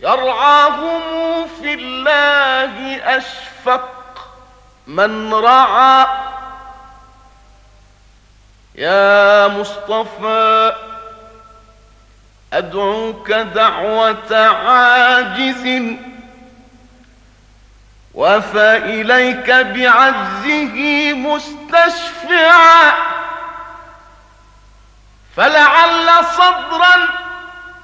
يرعاهم في الله أشفق من رعى. يا مصطفى أدعوك دعوة عاجز، وفإليك بعزه مستشفعا، فلعل صدرا